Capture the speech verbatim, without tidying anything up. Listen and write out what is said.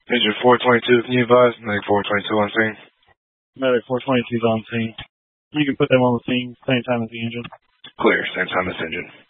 Engine four twenty-two, can you advise? Medic four twenty-two on scene. Medic four twenty-two is on scene. You can put them on the scene, same time as the engine. Clear, same time as engine.